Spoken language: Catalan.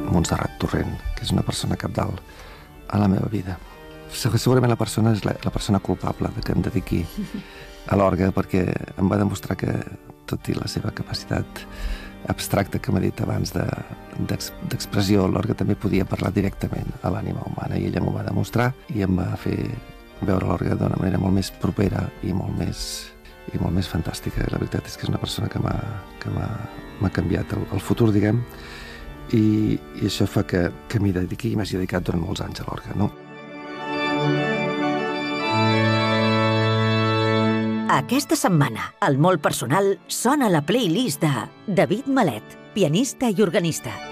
Montserrat Torrent, que és una persona cabdal a la meva vida. Segurament la persona és la persona culpable de que em dediqui a l'orgue, perquè em va demostrar que, tot i la seva capacitat abstracta que m'ha dit abans d'expressió, l'orgue també podia parlar directament a l'ànima humana, i ella m'ho va demostrar i em va fer veure l'orgue d'una manera molt més propera i molt més fantàstica. La veritat és que és una persona que m'ha canviat el futur, diguem, i això fa que m'hi dediqui i m'hagi dedicat durant molts anys a l'orgue, no? Aquesta setmana, el Molt Personal sona la playlist de David Malet, pianista i organista.